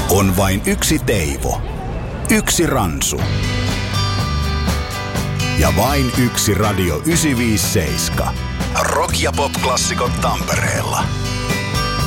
On vain yksi Teivo, yksi Ransu ja vain yksi Radio 957. Rock- ja pop-klassikot Tampereella.